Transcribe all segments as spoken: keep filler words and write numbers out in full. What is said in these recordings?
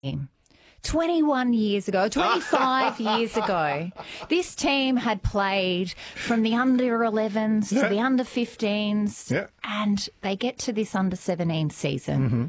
twenty-one years ago, twenty-five years ago, this team had played from the under elevens Yeah. to the under fifteens, Yeah. and they get to this under seventeen season. Mm-hmm.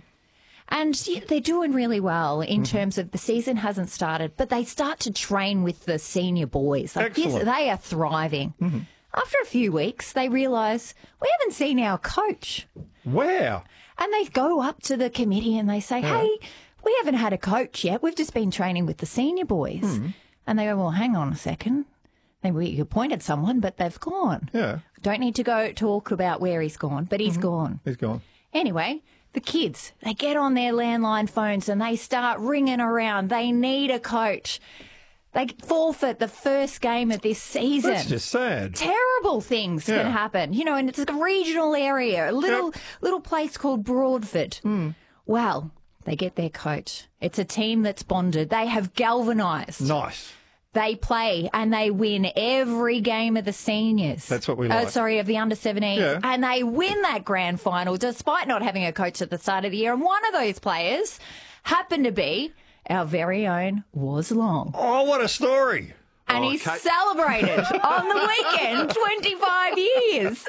And yeah, they're doing really well in mm-hmm. terms of the season hasn't started, but they start to train with the senior boys. Like this, Excellent. they are thriving. Mm-hmm. After a few weeks, they realise, we haven't seen our coach. Wow. And they go up to the committee and they say, Yeah. hey, we haven't had a coach yet. We've just been training with the senior boys. Mm. And they go, well, hang on a second. They, we appointed someone, but they've gone. Yeah. Don't need to go talk about where he's gone, but he's mm-hmm. gone. He's gone. Anyway, the kids, they get on their landline phones and they start ringing around. They need a coach. They forfeit the first game of this season. That's just sad. Terrible things Yeah. can happen. You know, and it's a regional area, a little Yep. little place called Broadford. Mm. Well, they get their coach. It's a team that's bonded. They have galvanised. Nice. They play and they win every game of the seniors. That's what we Uh, like. sorry, of the under seventeen. Yeah. And they win that grand final despite not having a coach at the start of the year. And one of those players happened to be our very own Was Long. Oh, what a story. And Oh, he's Kate- celebrated on the weekend twenty-five years.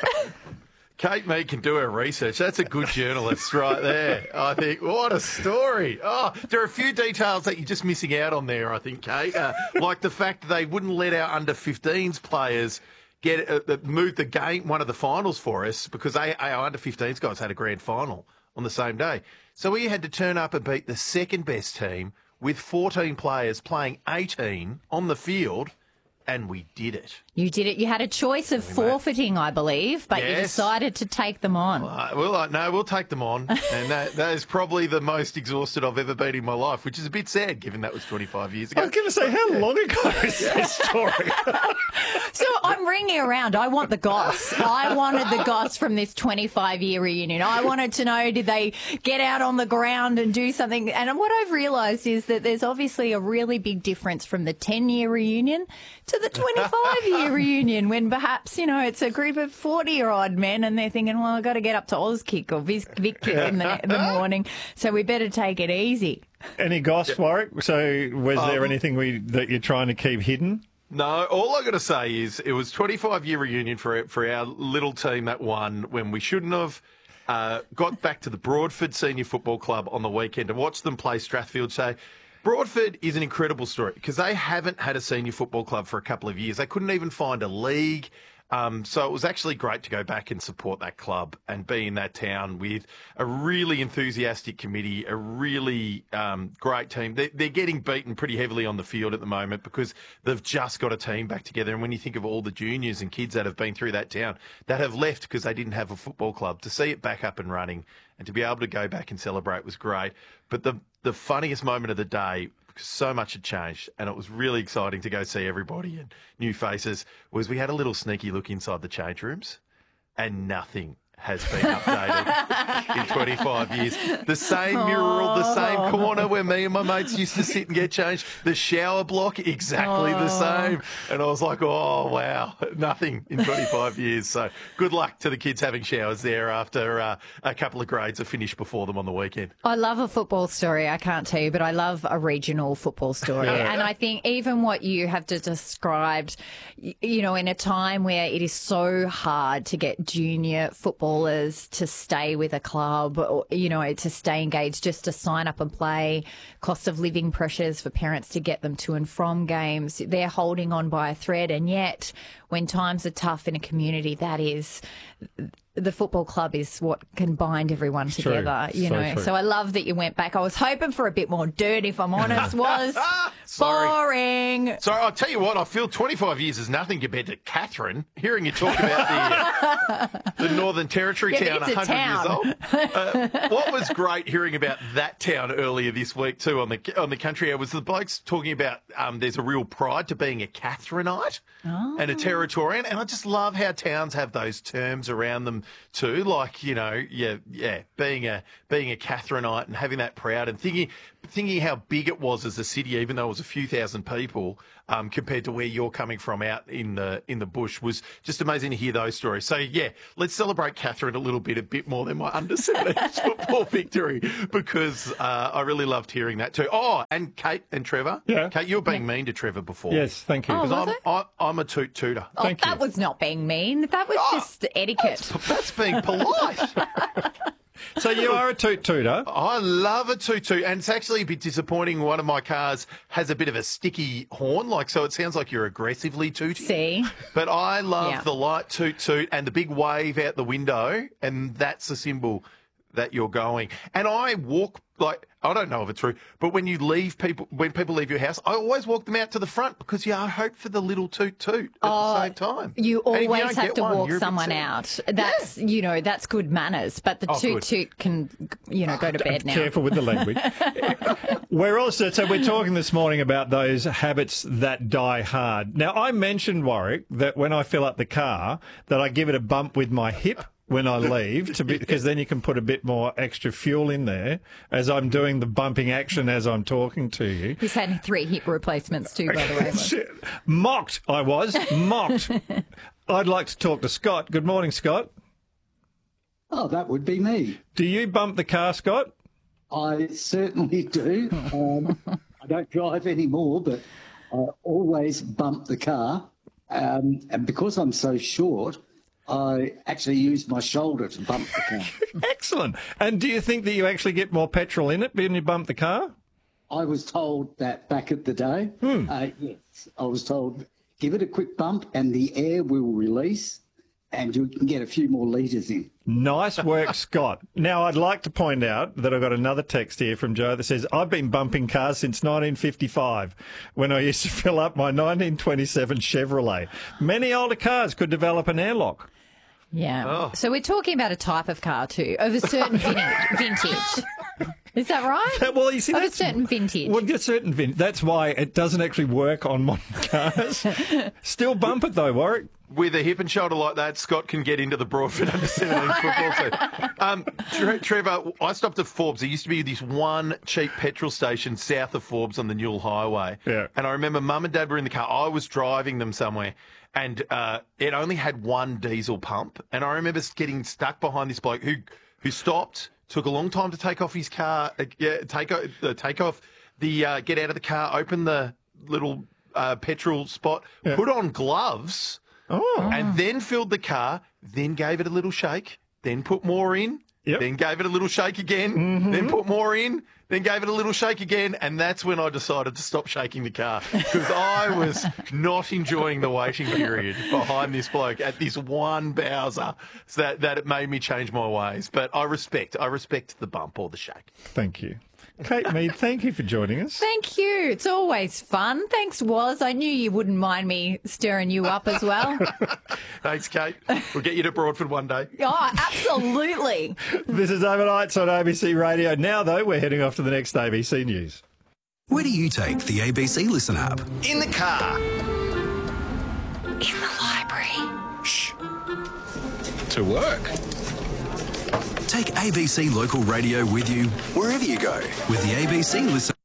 Kate Mead can do her research. That's a good journalist right there. I think, what a story. Oh, there are a few details that you're just missing out on there, I think, Kate. Uh, like the fact that they wouldn't let our under fifteens players get uh, move the game, one of the finals for us, because they, our under fifteens guys had a grand final on the same day. So we had to turn up and beat the second best team with fourteen players playing eighteen on the field, and we did it. You did it. You had a choice of forfeiting, I believe, but you Yes. decided to take them on. Uh, well, uh, no, we'll take them on. And that, that is probably the most exhausted I've ever been in my life, which is a bit sad given that was twenty-five years ago. I was going to say, how long ago is this story? So I'm ringing around. I want the goss. I wanted the goss from this twenty-five-year reunion. I wanted to know, did they get out on the ground and do something? And what I've realised is that there's obviously a really big difference from the ten-year reunion to the twenty-five-year reunion, when perhaps, you know, it's a group of forty-year-old men and they're thinking, well, I've got to get up to Auskick or Vic Vic Kick in the, the morning, so we better take it easy. Any goss, Warwick? So was there Um, anything we that you're trying to keep hidden? No, all I got to say is it was twenty-five-year reunion for for our little team that won when we shouldn't have. Uh, got back to the Broadford Senior Football Club on the weekend and watched them play Strathfield. So Broadford is an incredible story because they haven't had a senior football club for a couple of years. They couldn't even find a league. Um, so it was actually great to go back and support that club and be in that town with a really enthusiastic committee, a really um, great team. They're, they're getting beaten pretty heavily on the field at the moment because they've just got a team back together. And when you think of all the juniors and kids that have been through that town that have left because they didn't have a football club, to see it back up and running and to be able to go back and celebrate was great. But the the funniest moment of the day, because so much had changed and it was really exciting to go see everybody and new faces, was we had a little sneaky look inside the change rooms and nothing has been updated in twenty-five years. The same mural, the same corner where me and my mates used to sit and get changed, the shower block, exactly the same. And I was like, oh, wow, nothing in twenty-five years. So good luck to the kids having showers there after uh, a couple of grades are finished before them on the weekend. I love a football story, I can't tell you, but I love a regional football story. And I think even what you have just described, you know, in a time where it is so hard to get junior footballers to stay with a club, or, you know, to stay engaged, just to sign up and play, cost of living pressures for parents to get them to and from games, they're holding on by a thread. And yet, when times are tough in a community, that is... the football club is what can bind everyone True. together, you So know. true. So I love that you went back. I was hoping for a bit more dirt, if I'm honest. Was Sorry. boring. So I'll tell you what, I feel twenty-five years is nothing compared to Catherine. Hearing you talk about the, uh, the Northern Territory Yeah, town, but it's a one hundred years old. Uh, what was great hearing about that town earlier this week too on the on the country hour was the blokes talking about um, there's a real pride to being a Catherineite Oh. and a Terra Territorian, and I just love how towns have those terms around them too. Like, you know, yeah, yeah, being a being a Catherineite and having that proud and thinking thinking how big it was as a city, even though it was a few thousand people, um, compared to where you're coming from out in the in the bush, was just amazing to hear those stories. So yeah, let's celebrate Catherine a little bit, a bit more than my under seventeens football victory, because uh, I really loved hearing that too. Oh, and Kate and Trevor. Yeah. Kate, you were being mean to Trevor before. Yes, thank you. Oh, was I'm, it? I, I'm a toot tooter. Oh, Thank that you. was not being mean. That was Oh, just etiquette. That's being polite. So you are a toot tooter. I love a toot toot, and it's actually a bit disappointing. One of my cars has a bit of a sticky horn, like, so it sounds like you're aggressively tooting. See? But I love Yeah. the light toot toot and the big wave out the window, and that's the symbol that you're going. And I walk, like, I don't know if it's true, but when you leave people, when people leave your house, I always walk them out to the front because, yeah, I hope for the little toot toot at Oh, the same time. You And if you always don't have get to one, walk you're a bit someone sad. out. That's, you know, that's good manners. But the Oh, toot good. toot can, you know, go to bed now. Careful with the language. We're also, so we're talking this morning about those habits that die hard. Now, I mentioned, Warwick, that when I fill up the car, that I give it a bump with my hip when I leave, to be, because then you can put a bit more extra fuel in there as I'm doing the bumping action as I'm talking to you. He's had three hip replacements too, by the way. Shit. Mocked, I was. Mocked. I'd like to talk to Scott. Good morning, Scott. Oh, that would be me. Do you bump the car, Scott? I certainly do. Um, I don't drive anymore, but I always bump the car. Um, and because I'm so short, I actually use my shoulder to bump the car. Excellent. And do you think that you actually get more petrol in it when you bump the car? I was told that back at the day. Hmm. Uh, yes, I was told give it a quick bump and the air will release and you can get a few more litres in. Nice work, Scott. Now, I'd like to point out that I've got another text here from Joe that says, I've been bumping cars since nineteen fifty-five when I used to fill up my nineteen twenty-seven Chevrolet. Many older cars could develop an airlock. Yeah. Oh. So we're talking about a type of car too, of a certain vintage. vintage. Is that right? Well, you see, Of a that's, certain vintage. well, a certain vintage. That's why it doesn't actually work on modern cars. Still bump it, though, Warwick. With a hip and shoulder like that, Scott can get into the Broadford under seventeen football team. Um, Tre- Trevor, I stopped at Forbes. There used to be this one cheap petrol station south of Forbes on the Newell Highway. Yeah. And I remember Mum and Dad were in the car. I was driving them somewhere, and uh, it only had one diesel pump. And I remember getting stuck behind this bloke who who stopped, took a long time to take off his car, uh, yeah, take, o- uh, take off the, uh, get out of the car, open the little uh, petrol spot, put on gloves. Oh. And then filled the car, then gave it a little shake, then put more in, Yep. then gave it a little shake again, then put more in, then gave it a little shake again, and that's when I decided to stop shaking the car because I was not enjoying the waiting period behind this bloke at this one Bowser, so that, that it made me change my ways. But I respect, I respect the bump or the shake. Thank you. Kate Mead, thank you for joining us. Thank you. It's always fun. Thanks, Woz. I knew you wouldn't mind me stirring you up as well. Thanks, Kate. We'll get you to Broadford one day. Oh, absolutely. This is Overnights on A B C Radio. Now, though, we're heading off to the next A B C News. Where do you take the A B C Listen app? In the car. In the library. Shh. To work. Take A B C Local Radio with you wherever you go with the A B C Listen.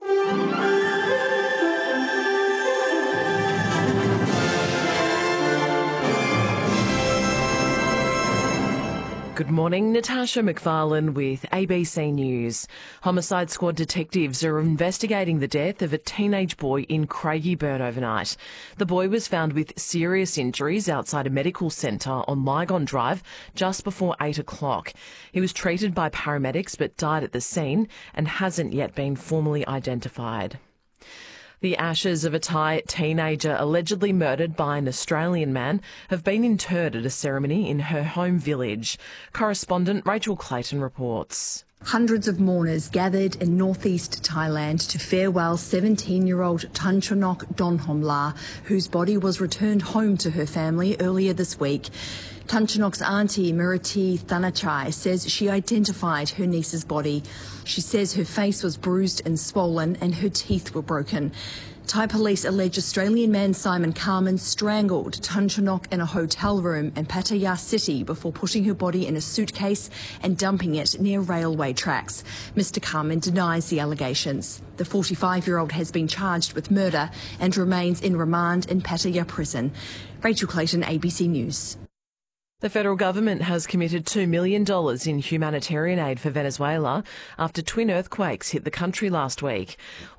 Good morning, Natasha McFarlane with A B C News. Homicide Squad detectives are investigating the death of a teenage boy in Craigieburn overnight. The boy was found with serious injuries outside a medical centre on Lygon Drive just before eight o'clock. He was treated by paramedics but died at the scene and hasn't yet been formally identified. The ashes of a Thai teenager allegedly murdered by an Australian man have been interred at a ceremony in her home village. Correspondent Rachel Clayton reports. Hundreds of mourners gathered in northeast Thailand to farewell seventeen-year-old Tanchonok Donhomla, whose body was returned home to her family earlier this week. Tunchanok's auntie, Murati Thanachai, says she identified her niece's body. She says her face was bruised and swollen and her teeth were broken. Thai police allege Australian man Simon Carman strangled Tunchanok in a hotel room in Pattaya City before putting her body in a suitcase and dumping it near railway tracks. Mister Carman denies the allegations. The forty-five-year-old has been charged with murder and remains in remand in Pattaya prison. Rachel Clayton, A B C News. The federal government has committed two million dollars in humanitarian aid for Venezuela after twin earthquakes hit the country last week.